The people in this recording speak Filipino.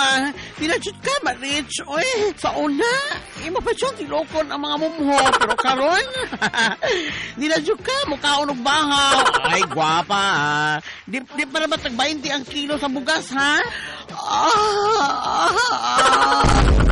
Di na jud ka, ma-rich. Oy, sa una, imo pa siyang tilokon ang mga mumho. Pero karon, di na jud ka, mukhaon og bahaw. Ay, gwapa, ha? Di pa na ba tag 20 ang kilo sa bugas, ha?